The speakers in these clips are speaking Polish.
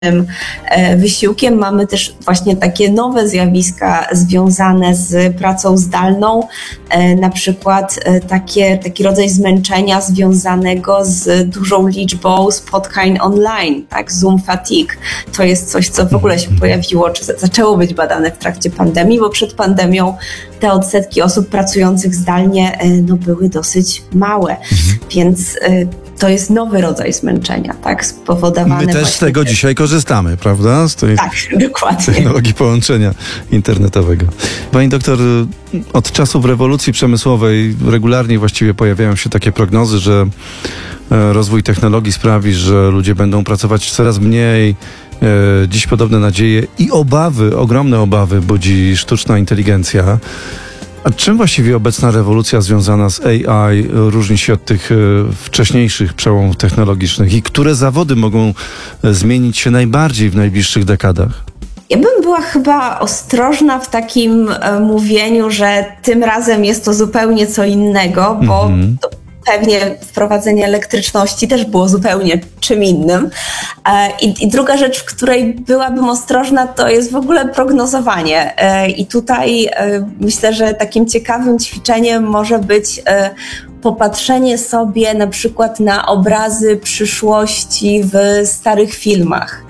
wysiłkiem. Mamy też właśnie takie nowe zjawiska związane z pracą zdalną, na przykład taki rodzaj zmęczenia związanego z dużą liczbą spotkań online, tak, Zoom fatigue. To jest coś, co w ogóle się pojawiło, czy zaczęło być badane w trakcie pandemii, bo przed pandemią te odsetki osób pracujących zdalnie były dosyć małe, więc to jest nowy rodzaj zmęczenia, tak, spowodowany. My też z tego dzisiaj korzystamy, prawda? Z tej tak, dokładnie. Technologii połączenia internetowego. Pani doktor, od czasów rewolucji przemysłowej regularnie właściwie pojawiają się takie prognozy, że rozwój technologii sprawi, że ludzie będą pracować coraz mniej. Dziś podobne nadzieje i obawy, ogromne obawy budzi sztuczna inteligencja. A czym właściwie obecna rewolucja związana z AI różni się od tych wcześniejszych przełomów technologicznych i które zawody mogą zmienić się najbardziej w najbliższych dekadach? Ja bym była chyba ostrożna w takim mówieniu, że tym razem jest to zupełnie co innego, bo pewnie wprowadzenie elektryczności też było zupełnie czym innym. I druga rzecz, w której byłabym ostrożna, to jest w ogóle prognozowanie. I tutaj myślę, że takim ciekawym ćwiczeniem może być popatrzenie sobie na przykład na obrazy przyszłości w starych filmach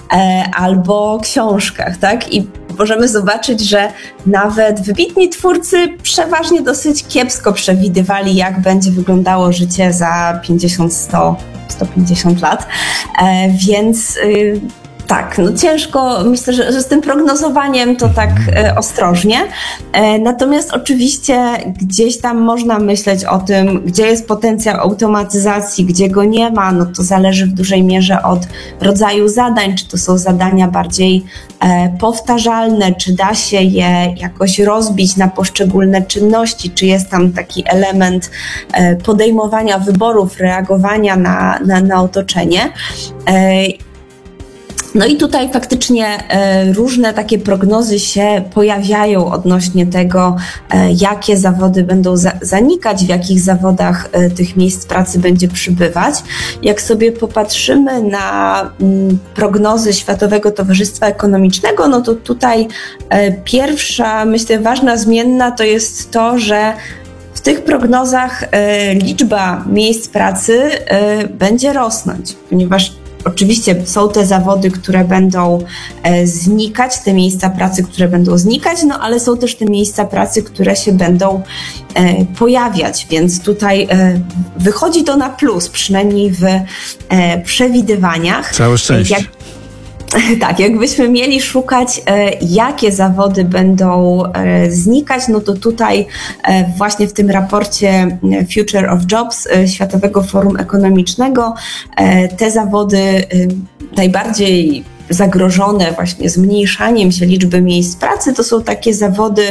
albo książkach, tak? I możemy zobaczyć, że nawet wybitni twórcy przeważnie dosyć kiepsko przewidywali, jak będzie wyglądało życie za 50, 100, 150 lat. Więc tak, ciężko, myślę, że z tym prognozowaniem to tak ostrożnie. Natomiast oczywiście gdzieś tam można myśleć o tym, gdzie jest potencjał automatyzacji, gdzie go nie ma, to zależy w dużej mierze od rodzaju zadań, czy to są zadania bardziej powtarzalne, czy da się je jakoś rozbić na poszczególne czynności, czy jest tam taki element podejmowania wyborów, reagowania na otoczenie. I tutaj faktycznie różne takie prognozy się pojawiają odnośnie tego, jakie zawody będą zanikać, w jakich zawodach tych miejsc pracy będzie przybywać. Jak sobie popatrzymy na prognozy Światowego Towarzystwa Ekonomicznego, to tutaj pierwsza, myślę, ważna zmienna to jest to, że w tych prognozach liczba miejsc pracy będzie rosnąć, ponieważ oczywiście są te zawody, które będą znikać, te miejsca pracy, które będą znikać, ale są też te miejsca pracy, które się będą pojawiać, więc tutaj wychodzi to na plus, przynajmniej w przewidywaniach. Całe szczęście. Tak, jakbyśmy mieli szukać, jakie zawody będą znikać, to tutaj właśnie w tym raporcie Future of Jobs Światowego Forum Ekonomicznego te zawody najbardziej zagrożone właśnie zmniejszaniem się liczby miejsc pracy to są takie zawody,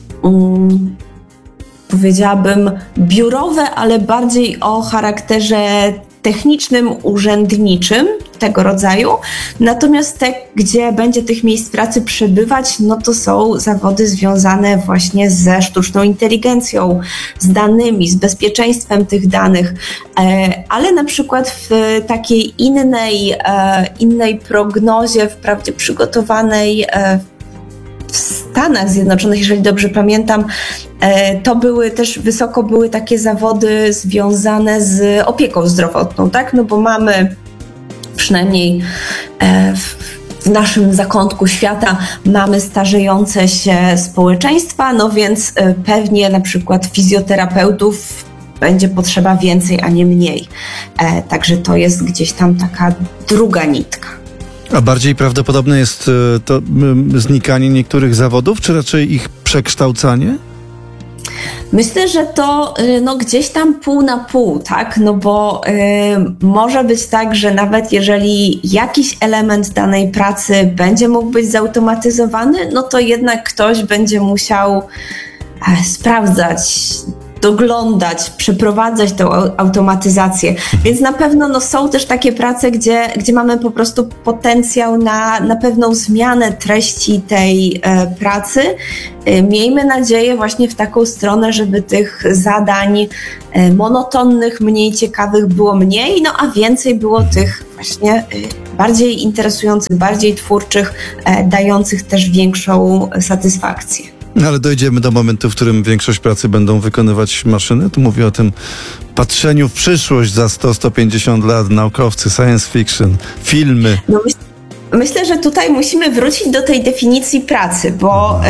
powiedziałabym, biurowe, ale bardziej o charakterze technicznym, urzędniczym tego rodzaju. Natomiast te, gdzie będzie tych miejsc pracy przebywać, to są zawody związane właśnie ze sztuczną inteligencją, z bezpieczeństwem tych danych, ale na przykład w takiej innej prognozie, wprawdzie przygotowanej w Stanach Zjednoczonych, jeżeli dobrze pamiętam, to wysoko były takie zawody związane z opieką zdrowotną, tak? Bo mamy przynajmniej w naszym zakątku świata mamy starzejące się społeczeństwa, więc pewnie na przykład fizjoterapeutów będzie potrzeba więcej, a nie mniej. Także to jest gdzieś tam taka druga nitka. A bardziej prawdopodobne jest to znikanie niektórych zawodów, czy raczej ich przekształcanie? Myślę, że to gdzieś tam pół na pół, tak? Bo może być tak, że nawet jeżeli jakiś element danej pracy będzie mógł być zautomatyzowany, to jednak ktoś będzie musiał sprawdzać, doglądać, przeprowadzać tą automatyzację. Więc na pewno są też takie prace, gdzie mamy po prostu potencjał na pewną zmianę treści tej pracy. Miejmy nadzieję właśnie w taką stronę, żeby tych zadań monotonnych, mniej ciekawych było mniej, a więcej było tych właśnie bardziej interesujących, bardziej twórczych, dających też większą satysfakcję. Ale dojdziemy do momentu, w którym większość pracy będą wykonywać maszyny. Tu mówię o tym patrzeniu w przyszłość za 100-150 lat, naukowcy, science fiction, filmy. Myślę, że tutaj musimy wrócić do tej definicji pracy, bo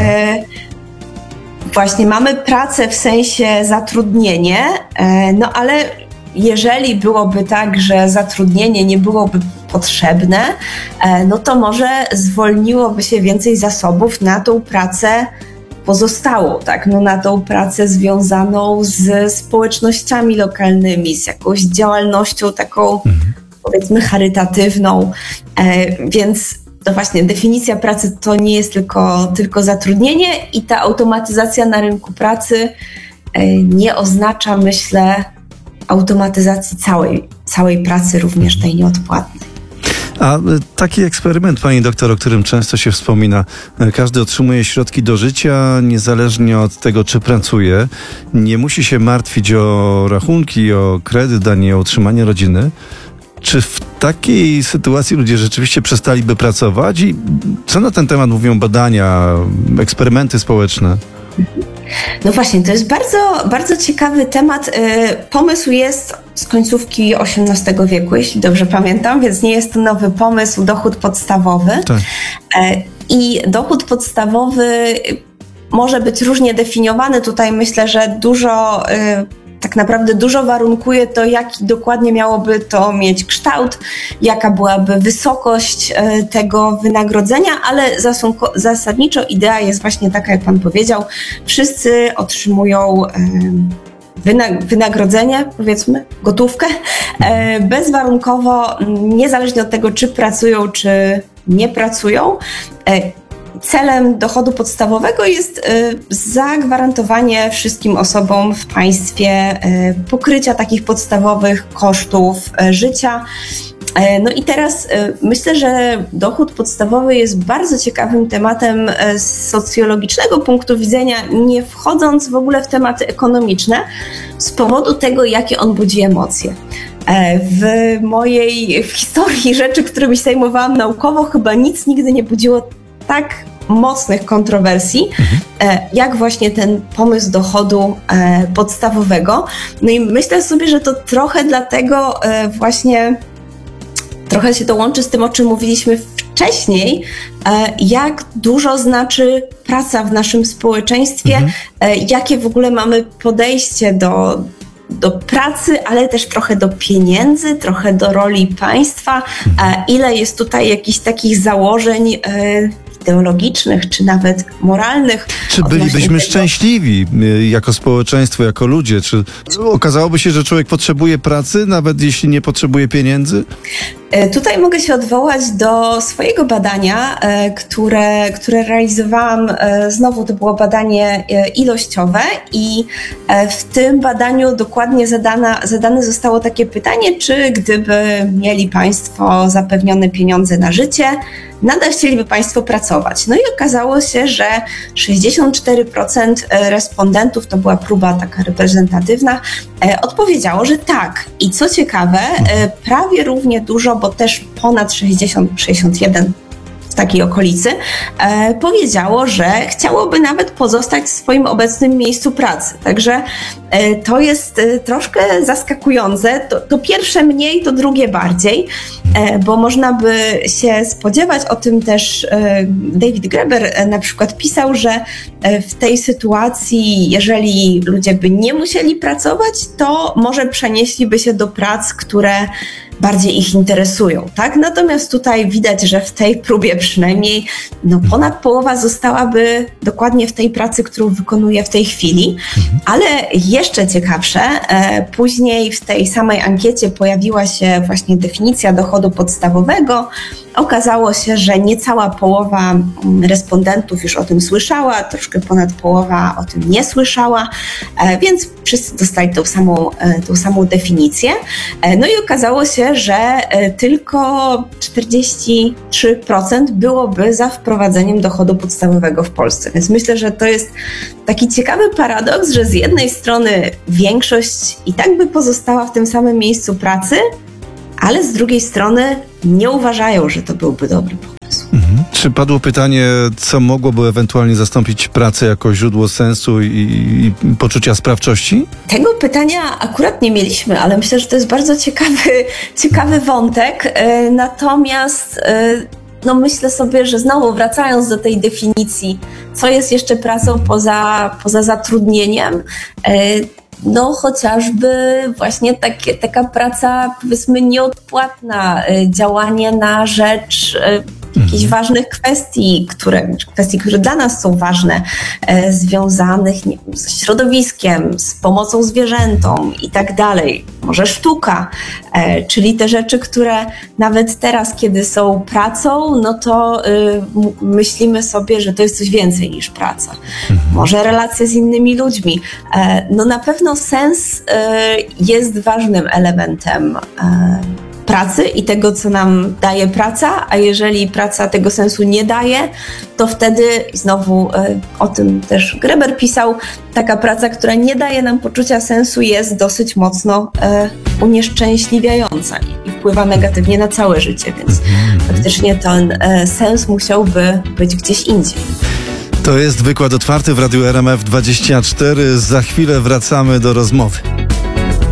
właśnie mamy pracę w sensie zatrudnienie, ale jeżeli byłoby tak, że zatrudnienie nie byłoby potrzebne, to może zwolniłoby się więcej zasobów na tą pracę pozostałą, tak? Na tą pracę związaną z społecznościami lokalnymi, z jakąś działalnością taką, powiedzmy, charytatywną. Więc to właśnie definicja pracy to nie jest tylko zatrudnienie i ta automatyzacja na rynku pracy nie oznacza, myślę, automatyzacji całej pracy, również tej nieodpłatnej. A taki eksperyment, pani doktor, o którym często się wspomina, każdy otrzymuje środki do życia, niezależnie od tego, czy pracuje, nie musi się martwić o rachunki, o kredyt, ani o utrzymanie rodziny. Czy w takiej sytuacji ludzie rzeczywiście przestaliby pracować? I co na ten temat mówią badania, eksperymenty społeczne? No właśnie, to jest bardzo, bardzo ciekawy temat. Pomysł jest z końcówki XVIII wieku, jeśli dobrze pamiętam, więc nie jest to nowy pomysł, dochód podstawowy. Tak. I dochód podstawowy może być różnie definiowany. Tutaj myślę, że tak naprawdę dużo warunkuje to, jaki dokładnie miałoby to mieć kształt, jaka byłaby wysokość tego wynagrodzenia, ale zasadniczo idea jest właśnie taka, jak pan powiedział. Wszyscy otrzymują wynagrodzenie, powiedzmy, gotówkę, bezwarunkowo, niezależnie od tego, czy pracują, czy nie pracują. Celem dochodu podstawowego jest zagwarantowanie wszystkim osobom w państwie pokrycia takich podstawowych kosztów życia. No i teraz myślę, że dochód podstawowy jest bardzo ciekawym tematem z socjologicznego punktu widzenia, nie wchodząc w ogóle w tematy ekonomiczne, z powodu tego, jakie on budzi emocje. W historii rzeczy, którymi się zajmowałam naukowo, chyba nic nigdy nie budziło tak mocnych kontrowersji, jak właśnie ten pomysł dochodu podstawowego. No i myślę sobie, że to trochę dlatego właśnie trochę się to łączy z tym, o czym mówiliśmy wcześniej, jak dużo znaczy praca w naszym społeczeństwie, jakie w ogóle mamy podejście do pracy, ale też trochę do pieniędzy, trochę do roli państwa, ile jest tutaj jakichś takich założeń ideologicznych, czy nawet moralnych. Czy bylibyśmy szczęśliwi jako społeczeństwo, jako ludzie? Czy okazałoby się, że człowiek potrzebuje pracy, nawet jeśli nie potrzebuje pieniędzy? Tutaj mogę się odwołać do swojego badania, które realizowałam. Znowu to było badanie ilościowe i w tym badaniu dokładnie zadane zostało takie pytanie, czy gdyby mieli Państwo zapewnione pieniądze na życie, nadal chcieliby Państwo pracować. No i okazało się, że 64% respondentów, to była próba taka reprezentatywna, odpowiedziało, że tak. I co ciekawe, prawie równie dużo, bo też ponad 61 w takiej okolicy, powiedziało, że chciałoby nawet pozostać w swoim obecnym miejscu pracy. Także to jest troszkę zaskakujące. To pierwsze mniej, to drugie bardziej, bo można by się spodziewać, o tym też David Graeber na przykład pisał, że w tej sytuacji, jeżeli ludzie by nie musieli pracować, to może przenieśliby się do prac, które bardziej ich interesują, tak? Natomiast tutaj widać, że w tej próbie przynajmniej ponad połowa zostałaby dokładnie w tej pracy, którą wykonuje w tej chwili, ale jeszcze ciekawsze, później w tej samej ankiecie pojawiła się właśnie definicja dochodu podstawowego. Okazało się, że niecała połowa respondentów już o tym słyszała, troszkę ponad połowa o tym nie słyszała, więc wszyscy dostali tą samą definicję. No i okazało się, że tylko 43% byłoby za wprowadzeniem dochodu podstawowego w Polsce. Więc myślę, że to jest taki ciekawy paradoks, że z jednej strony większość i tak by pozostała w tym samym miejscu pracy, ale z drugiej strony nie uważają, że to byłby dobry pomysł. Czy padło pytanie, co mogłoby ewentualnie zastąpić pracę jako źródło sensu i poczucia sprawczości? Tego pytania akurat nie mieliśmy, ale myślę, że to jest bardzo ciekawy wątek. Natomiast myślę sobie, że znowu wracając do tej definicji, co jest jeszcze pracą poza zatrudnieniem, chociażby właśnie taka praca, powiedzmy, nieodpłatna, działanie na rzecz jakichś ważnych kwestii, które dla nas są ważne, związanych ze środowiskiem, z pomocą zwierzętom i tak dalej. Może sztuka, czyli te rzeczy, które nawet teraz, kiedy są pracą, to myślimy sobie, że to jest coś więcej niż praca. Może relacje z innymi ludźmi. Na pewno sens jest ważnym elementem pracy i tego, co nam daje praca, a jeżeli praca tego sensu nie daje, to wtedy, znowu o tym też Greber pisał, taka praca, która nie daje nam poczucia sensu, jest dosyć mocno unieszczęśliwiająca i wpływa negatywnie na całe życie, więc faktycznie ten sens musiałby być gdzieś indziej. To jest wykład otwarty w Radiu RMF 24. Za chwilę wracamy do rozmowy.